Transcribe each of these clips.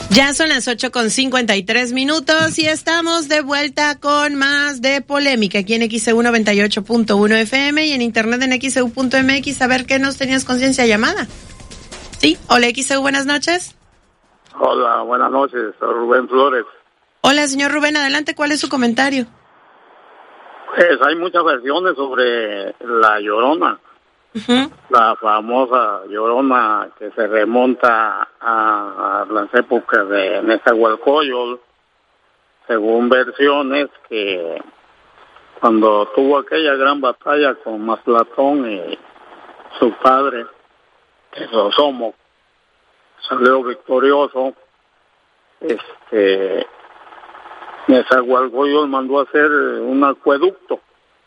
Ya son las 8:53 y estamos de vuelta con más de polémica aquí en XEU 98.1 FM y en internet en XEU.mx. A ver qué nos tenías conciencia llamada. Sí, hola XEU, buenas noches. Hola, buenas noches, soy Rubén Flores. Hola, señor Rubén, adelante, ¿cuál es su comentario? Pues hay muchas versiones sobre la Llorona. Uh-huh. La famosa Llorona que se remonta a las épocas de Nezahualcóyotl, según versiones que cuando tuvo aquella gran batalla con Mazlatón y su padre, Sosomo, salió victorioso. Nezahualcóyotl mandó a hacer un acueducto.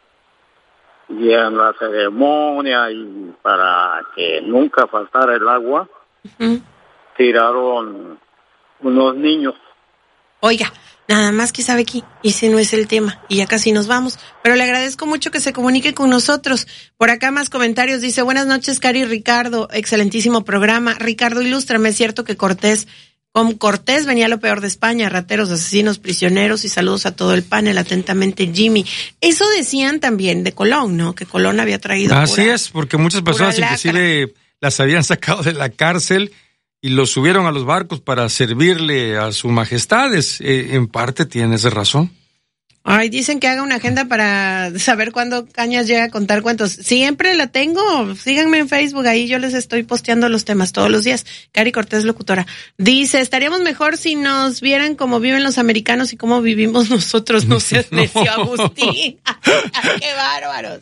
Y en la ceremonia y para que nunca faltara el agua, uh-huh, tiraron unos niños. Oiga, nada más que sabe aquí, y si no es el tema, y ya casi nos vamos, pero le agradezco mucho que se comunique con nosotros. Por acá más comentarios, dice, buenas noches, Cari y Ricardo, excelentísimo programa. Ricardo, ilústrame, ¿es cierto que con Cortés venía lo peor de España, rateros, asesinos, prisioneros, y saludos a todo el panel, atentamente Jimmy? Eso decían también de Colón, ¿no? Que Colón había traído Así es, porque muchas personas inclusive las habían sacado de la cárcel y los subieron a los barcos para servirle a sus majestades. En parte tienes razón. Ay, dicen que haga una agenda para saber cuándo Cañas llega a contar cuentos. Siempre la tengo. Síganme en Facebook, ahí yo les estoy posteando los temas todos los días. Cari Cortés, locutora. Dice, estaríamos mejor si nos vieran cómo viven los americanos y cómo vivimos nosotros. No seas necio, Agustín. ¡Qué bárbaros!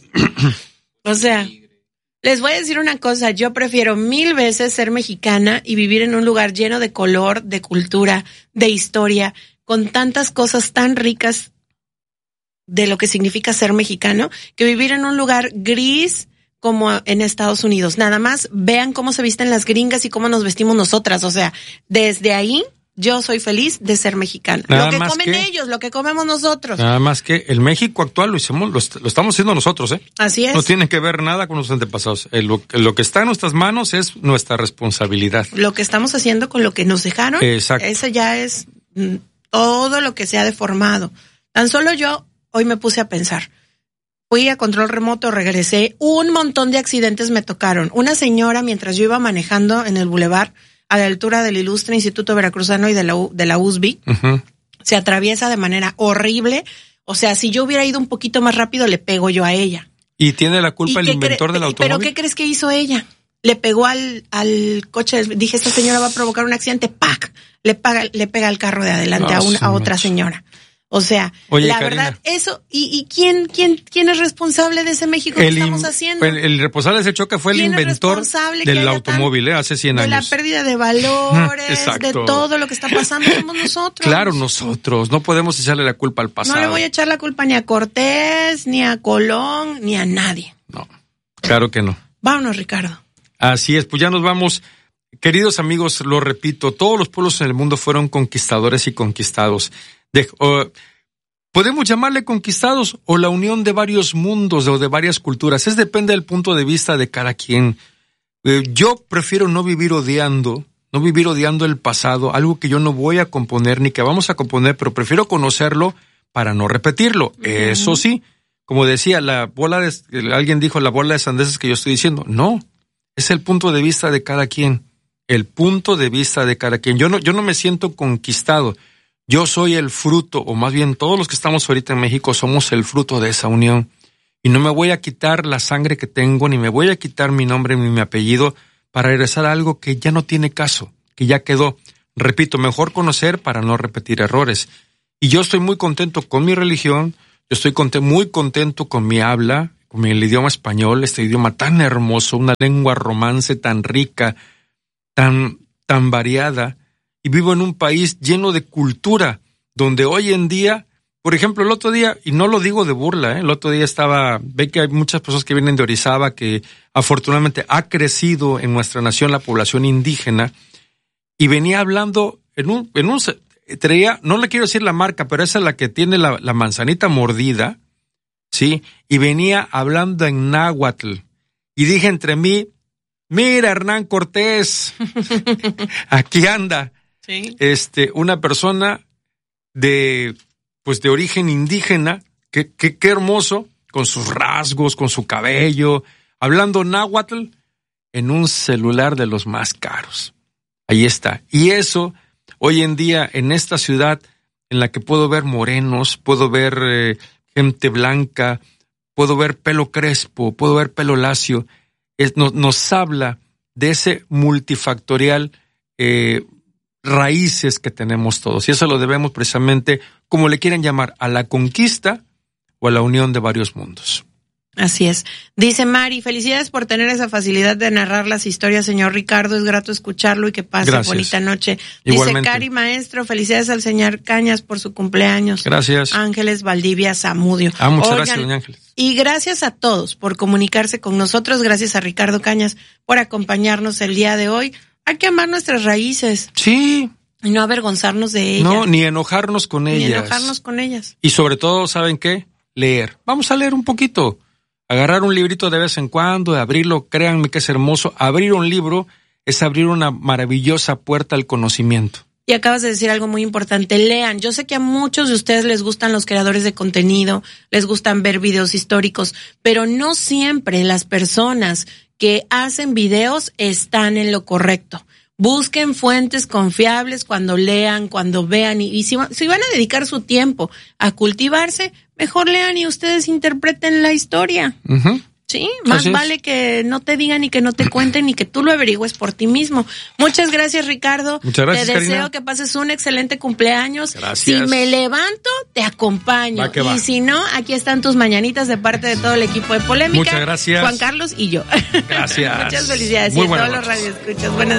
O sea, les voy a decir una cosa. Yo prefiero 1000 veces ser mexicana y vivir en un lugar lleno de color, de cultura, de historia, con tantas cosas tan ricas de lo que significa ser mexicano, que vivir en un lugar gris como en Estados Unidos. Nada más vean cómo se visten las gringas y cómo nos vestimos nosotras. O sea, desde ahí yo soy feliz de ser mexicana. Lo que comen ellos, lo que comemos nosotros. Nada más que el México actual lo estamos haciendo nosotros, ¿eh? Así es. No tiene que ver nada con los antepasados. Lo que está en nuestras manos es nuestra responsabilidad. Lo que estamos haciendo con lo que nos dejaron. Exacto. Eso ya es todo lo que se ha deformado. Tan solo yo hoy me puse a pensar. Fui a control remoto, regresé. Un montón de accidentes me tocaron. Una señora, mientras yo iba manejando en el bulevar, a la altura del Ilustre Instituto Veracruzano y de la USB, uh-huh, se atraviesa de manera horrible. O sea, si yo hubiera ido un poquito más rápido, le pego yo a ella. ¿Y tiene la culpa el inventor del automóvil? ¿Pero qué crees que hizo ella? Le pegó al coche. Dije, esta señora va a provocar un accidente. ¡Pac! Le pega al carro de adelante a otra señora. O sea, oye, la Karina, verdad, eso, ¿y quién es responsable de ese México que estamos haciendo? El responsable de ese choque fue el inventor del automóvil, hace 100 años. De la pérdida de valores, de todo lo que está pasando, somos nosotros. Claro, nosotros, no podemos echarle la culpa al pasado. No le voy a echar la culpa ni a Cortés, ni a Colón, ni a nadie. No, claro que no. Vámonos, Ricardo. Así es, pues ya nos vamos. Queridos amigos, lo repito, todos los pueblos en el mundo fueron conquistadores y conquistados. Podemos llamarle conquistados o la unión de varios mundos o de varias culturas. Depende del punto de vista de cada quien. Yo prefiero no vivir odiando el pasado, algo que yo no voy a componer ni que vamos a componer, pero prefiero conocerlo para no repetirlo. Uh-huh. Eso sí, como decía, alguien dijo la bola de sandeces que yo estoy diciendo. No, es el punto de vista de cada quien. El punto de vista de cada quien. Yo no me siento conquistado. Yo soy el fruto, o más bien todos los que estamos ahorita en México somos el fruto de esa unión. Y no me voy a quitar la sangre que tengo, ni me voy a quitar mi nombre ni mi apellido para regresar a algo que ya no tiene caso, que ya quedó. Repito, mejor conocer para no repetir errores. Y yo estoy muy contento con mi religión, yo estoy muy contento con mi habla, con el idioma español, este idioma tan hermoso, una lengua romance tan rica, tan variada. Y vivo en un país lleno de cultura, donde hoy en día, por ejemplo, el otro día, y no lo digo de burla, el otro día ve que hay muchas personas que vienen de Orizaba, que afortunadamente ha crecido en nuestra nación la población indígena, y venía hablando traía, no le quiero decir la marca, pero esa es la que tiene la manzanita mordida, ¿sí? Y venía hablando en náhuatl, y dije entre mí, mira Hernán Cortés, aquí anda. Sí. Una persona de origen indígena, qué hermoso, con sus rasgos, con su cabello, hablando náhuatl en un celular de los más caros. Ahí está. Y eso, hoy en día, en esta ciudad en la que puedo ver morenos, puedo ver gente blanca, puedo ver pelo crespo, puedo ver pelo lacio, nos habla de ese multifactorial raíces que tenemos todos. Y eso lo debemos precisamente, como le quieran llamar, a la conquista o a la unión de varios mundos. Así es. Dice Mari, felicidades por tener esa facilidad de narrar las historias, señor Ricardo. Es grato escucharlo y que pase bonita noche. Igualmente. Dice Cari Maestro, felicidades al señor Cañas por su cumpleaños. Gracias. Ángeles Valdivia Zamudio. Muchas gracias, doña Ángeles. Y gracias a todos por comunicarse con nosotros. Gracias a Ricardo Cañas por acompañarnos el día de hoy. Hay que amar nuestras raíces. Sí. Y no avergonzarnos de ellas. No, ni enojarnos con ellas. Y sobre todo, ¿saben qué? Leer. Vamos a leer un poquito. Agarrar un librito de vez en cuando, abrirlo, créanme que es hermoso. Abrir un libro es abrir una maravillosa puerta al conocimiento. Y acabas de decir algo muy importante, lean. Yo sé que a muchos de ustedes les gustan los creadores de contenido, les gustan ver videos históricos, pero no siempre las personas que hacen videos están en lo correcto. Busquen fuentes confiables cuando lean, cuando vean, y si van a dedicar su tiempo a cultivarse, mejor lean y ustedes interpreten la historia. Uh-huh. Sí, más vale que no te digan y que no te cuenten y que tú lo averigües por ti mismo. Muchas gracias, Ricardo. Muchas gracias, te deseo Karina. Que pases un excelente cumpleaños. Gracias. Si me levanto, te acompaño. Va. Y si no, aquí están tus mañanitas de parte de todo el equipo de Polémica. Muchas gracias. Juan Carlos y yo. Gracias. Muchas felicidades. Muy y a todos buenas los radioescuchas. Buenas